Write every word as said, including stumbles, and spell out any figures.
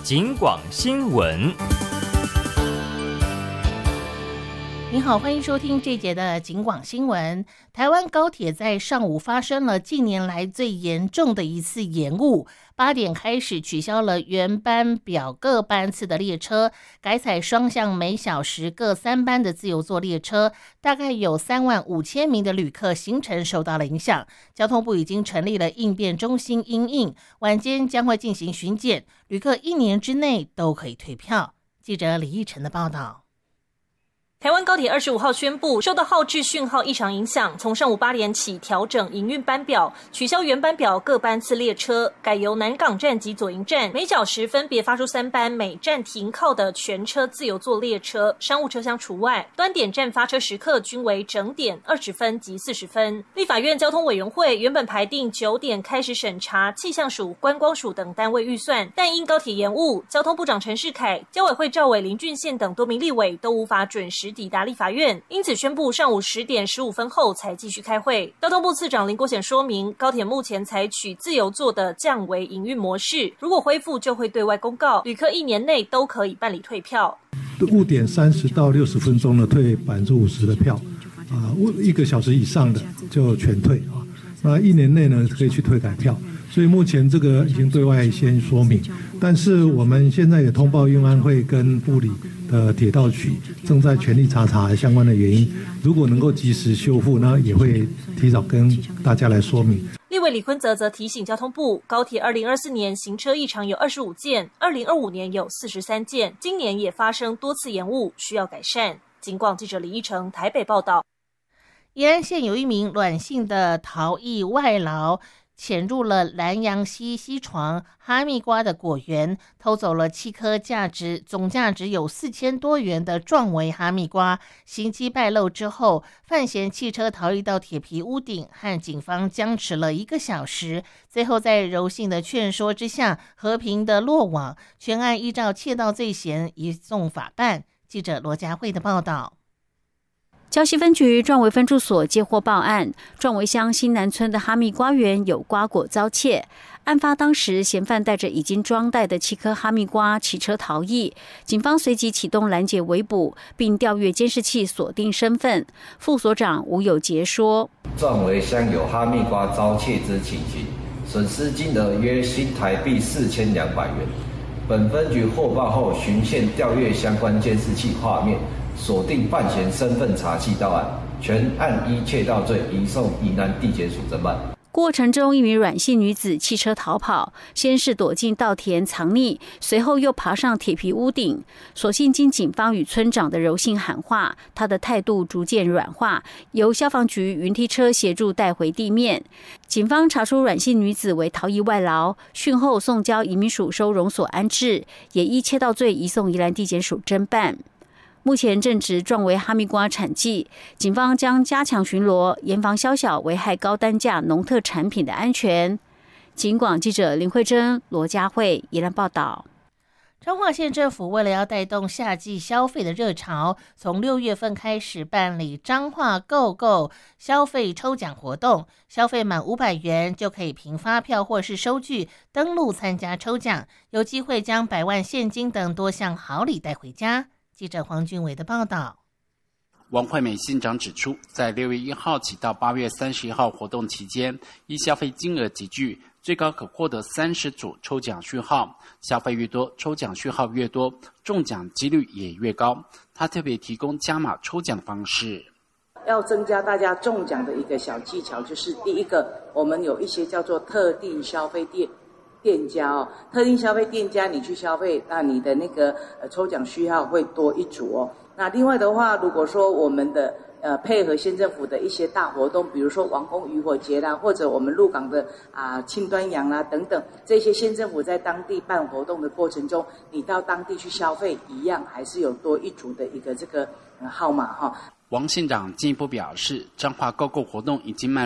警广新闻。 你好，欢迎收听这节的警广新闻。台湾高铁在上午发生了近年来最严重的一次延误，八点开始取消了原班表各班次的列车，改采双向每小时各三班的自由座列车，大概有三万五千名的旅客行程受到了影响。交通部已经成立了应变中心因应，晚间将会进行巡检，旅客一年之内都可以退票。记者李义晨的报道。 台湾高铁二十五号宣布，受到号志讯号异常影响，从上午八点起调整营运班表，取消原班表各班次列车，改由南港站及左营站每小时分别发出三班每站停靠的全车自由座列车，商务车厢除外。端点站发车时刻均为整点二十分及四十分。立法院交通委员会原本排定九点开始审查气象署、观光署等单位预算，但因高铁延误，交通部长陈世凯、交委会召委林俊宪等多名立委都无法准时抵达立法院，因此宣布上午十点十五分后才继续开会。交通部次长林国显说明，高铁目前采取自由座的降维营运模式，如果恢复就会对外公告，旅客一年内都可以办理退票。 误点三十到六十分钟的退百分之五十的票，啊、呃，一个小时以上的就全退啊。那一年内呢可以去退改票，所以目前这个已经对外先说明，但是我们现在也通报运安会跟部里的铁道局正在全力查查相关的原因，如果能够及时修复，那也会提早跟大家来说明。 立委李坤泽则提醒交通部，高铁二零二四年行车异常有二十五件，二零二五年有四十三件，今年也发生多次延误，需要改善。警广记者李一成台北报道。 宜兰县有一名阮姓的逃逸外劳潜入了南洋溪溪床哈密瓜的果园，偷走了七颗价值总价值有四千多元的壮维哈密瓜。行迹败露之后，范闲汽车逃逸到铁皮屋顶，和警方僵持了一个小时，最后在柔性的劝说之下，和平的落网。全案依照窃盗罪嫌移送法办。记者罗佳慧的报道。 礁溪分局壮维分驻所接获报案，壮维乡新南村的哈密瓜园有瓜果遭窃。案发当时，嫌犯带着已经装袋的七颗哈密瓜骑车逃逸，警方随即启动拦截围捕，并调阅监视器锁定身份。副所长吴有杰说：“ 壮维乡有哈密瓜遭窃之情形，损失金额约新台币四千两百元。本分局获报后，循线调阅相关监视器画面。”锁定犯嫌身份查缉到案，全案依窃盗罪移送宜兰地检署侦办。 过程中，一名阮姓女子弃车逃跑，先是躲进稻田藏匿，随后又爬上铁皮屋顶。所幸经警方与村长的柔性喊话，她的态度逐渐软化，由消防局云梯车协助带回地面。警方查出阮姓女子为逃逸外劳，讯后送交移民署收容所安置，也依窃盗罪移送宜兰地检署侦办。目前正值壮维哈密瓜产季，警方将加强巡逻，严防宵小危害高单价农特产品的安全。警广记者林慧珍、罗佳慧宜兰报道。 彰化县政府为了要带动夏季消费的热潮，从六月份开始办理彰化购购消费抽奖活动，消费满五百元就可以凭发票或是收据登录参加抽奖，有机会将百万现金等多项好礼带回家。记者黄俊伟的报道。 王惠美县长指出，在六月一号起到八月三十一号活动期间，依消费金额集聚，最高可获得三十组抽奖序号，消费越多，抽奖序号越多，中奖几率也越高。他特别提供加码抽奖的方式。 要增加大家中奖的一个小技巧，就是第一个，我们有一些叫做特定消费店。店家哦，特定消费店家你去消费，那你的那个呃抽奖序号会多一组哦。那另外的话，如果说我们的呃配合县政府的一些大活动，比如说王宫渔火节啦，或者我们鹿港的啊庆端阳啦等等，这些县政府在当地办活动的过程中，你到当地去消费，一样还是有多一组的一个这个、呃、号码哈。 王县长进一步表示，彰化购购活动已经迈